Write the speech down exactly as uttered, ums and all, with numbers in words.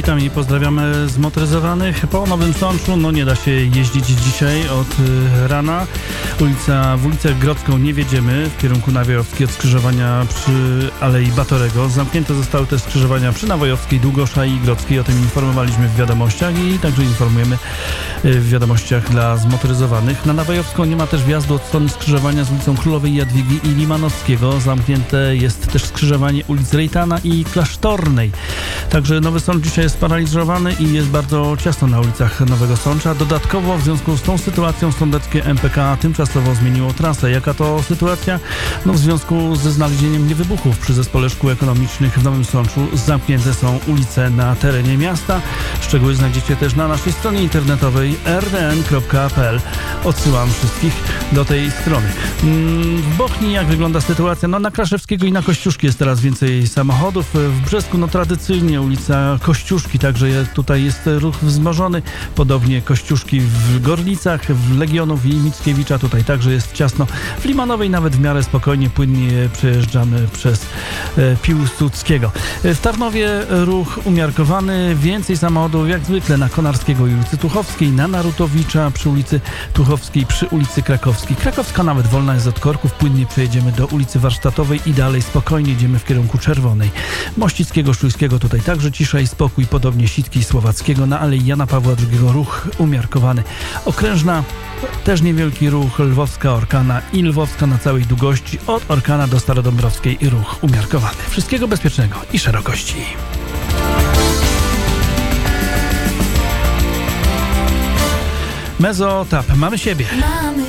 Witam i pozdrawiamy zmotoryzowanych. Po Nowym Sączu no nie da się jeździć dzisiaj od y, rana. Ulica, w ulicę Grodzką nie wjedziemy w kierunku Nawojowskiej od skrzyżowania przy Alei Batorego. Zamknięte zostały też skrzyżowania przy Nawojowskiej, Długosza i Grodzkiej. O tym informowaliśmy w wiadomościach i także informujemy y, w wiadomościach dla zmotoryzowanych. Na Nawojowską nie ma też wjazdu od strony skrzyżowania z ulicą Królowej Jadwigi i Limanowskiego. Zamknięte jest też skrzyżowanie ulic Rejtana i Klasztornej. Także Nowy Sącz dzisiaj jest sparaliżowany i jest bardzo ciasno na ulicach Nowego Sącza. Dodatkowo w związku z tą sytuacją sądeckie M P K tymczasowo zmieniło trasę. Jaka to sytuacja? No w związku ze znalezieniem niewybuchów przy Zespole Szkół Ekonomicznych w Nowym Sączu zamknięte są ulice na terenie miasta. Szczegóły znajdziecie też na naszej stronie internetowej r d n kropka p l. Odsyłam wszystkich do tej strony. W Bochni jak wygląda sytuacja? No na Kraszewskiego i na Kościuszki jest teraz więcej samochodów. W Brzesku no tradycyjnie ulica Kościuszki, także tutaj jest ruch wzmożony. Podobnie Kościuszki w Gorlicach, w Legionów i Mickiewicza tutaj także jest ciasno. W Limanowej nawet w miarę spokojnie, płynnie przejeżdżamy przez e, Piłsudskiego. W Tarnowie ruch umiarkowany, więcej samochodów jak zwykle na Konarskiego i ulicy Tuchowskiej, na Narutowicza przy ulicy Tuchowskiej, przy ulicy Krakowskiej. Krakowska nawet wolna jest od korków, płynnie przejedziemy do ulicy Warsztatowej i dalej spokojnie idziemy w kierunku Czerwonej. Mościckiego, Szujskiego tutaj także cisza i spokój, podobnie Sitki i Słowackiego. Na Alei Jana Pawła drugiego ruch umiarkowany. Okrężna też niewielki ruch, Lwowska, Orkana i Lwowska na całej długości od Orkana do Starodąbrowskiej ruch umiarkowany. Wszystkiego bezpiecznego i szerokości. Mezotap. Mamy siebie.